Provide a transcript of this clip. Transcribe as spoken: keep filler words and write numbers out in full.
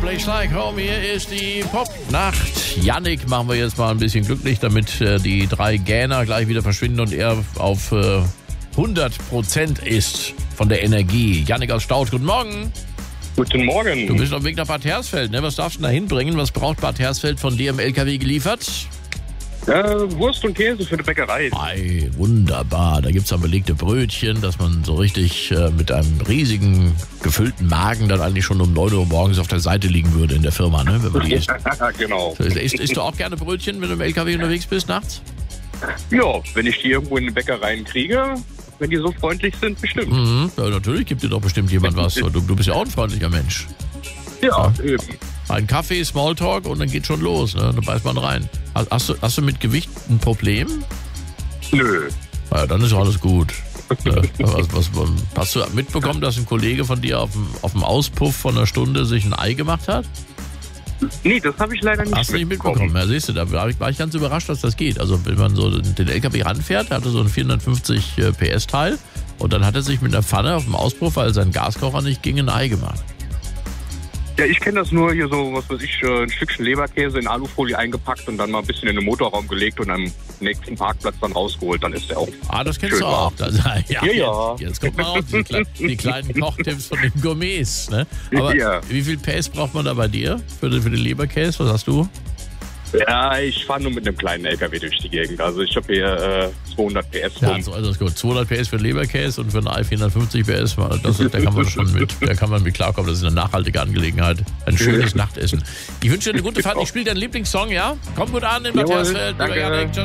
Place Like Home. Hier ist die Popnacht. Yannick machen wir jetzt mal ein bisschen glücklich, damit äh, die drei Gähner gleich wieder verschwinden und er auf äh, hundert Prozent ist von der Energie. Yannick aus Staudt, guten Morgen. Guten Morgen. Du bist auf dem Weg nach Bad Hersfeld, ne? Was darfst du da hinbringen? Was braucht Bad Hersfeld von dir im L K W geliefert? Äh, Wurst und Käse für die Bäckerei. Ei, wunderbar. Da gibt es dann belegte Brötchen, dass man so richtig äh, mit einem riesigen, gefüllten Magen dann eigentlich schon um neun Uhr morgens auf der Seite liegen würde in der Firma, ne? Wenn man die isst. Genau. So, isst, isst du auch gerne Brötchen, wenn du im L K W unterwegs bist nachts? Ja, wenn ich die irgendwo in die Bäckereien kriege, wenn die so freundlich sind, bestimmt. Mhm. Ja, natürlich gibt dir doch bestimmt jemand was. Du, du bist ja auch ein freundlicher Mensch. Ja, ja, eben. Ein Kaffee, Smalltalk und dann geht schon los, ne? Dann beißt man rein. Hast, hast, du, hast du mit Gewicht ein Problem? Nö. Ja, dann ist alles gut. Ja, was, was, was, hast du mitbekommen, dass ein Kollege von dir auf dem, auf dem Auspuff von einer Stunde sich ein Ei gemacht hat? Nee, das habe ich leider nicht Hast du nicht mitbekommen? Ja, siehst du, da war ich, war ich ganz überrascht, dass das geht. Also wenn man so den L K W ranfährt, hatte so ein vierhundertfünfzig P S Teil und dann hat er sich mit einer Pfanne auf dem Auspuff, weil sein Gaskocher nicht ging, ein Ei gemacht. Ja, ich kenne das nur hier so, was weiß ich, ein Stückchen Leberkäse in Alufolie eingepackt und dann mal ein bisschen in den Motorraum gelegt und am nächsten Parkplatz dann rausgeholt. Dann ist der auch. Ah, das kennst schön du auch. Das, ja, ja, ja. Jetzt, jetzt kommt mal raus, die, Kle die kleinen Kochtipps von den Gourmets. Ne? Aber ja. Wie viel P S braucht man da bei dir für, den- für den Leberkäse? Was hast du? Ja, ich fahre nur mit einem kleinen L K W durch die Gegend. Also ich habe hier äh, zweihundert P S. Ja, rum. also, also ist gut. zweihundert P S für den Leberkäse und für ein Ei vierhundertfünfzig P S. Das, da kann man schon mit, da kann man mit klarkommen. Das ist eine nachhaltige Angelegenheit. Ein schönes Nachtessen. Ich wünsche dir eine gute Fahrt. Ich spiele deinen Lieblingssong, ja? Komm gut an in Bad Jawohl, Hersfeld. danke. Lieber Yannick. Ciao,